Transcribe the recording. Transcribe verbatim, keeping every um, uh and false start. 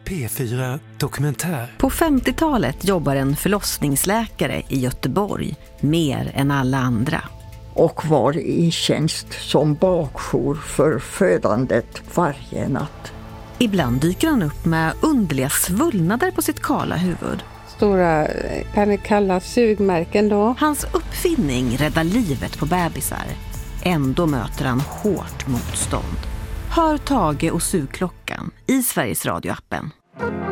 P fyra Dokumentär. På femtiotalet jobbar en förlossningsläkare i Göteborg mer än alla andra. Och var i tjänst som bakjour för födandet varje natt. Ibland dyker han upp med underliga svullnader på sitt kala huvud. Stora, kan det kallas sugmärken då? Hans uppfinning räddar livet på bebisar. Ändå möter han hårt motstånd. Hör Tage och sugklockan i Sveriges Radio-appen.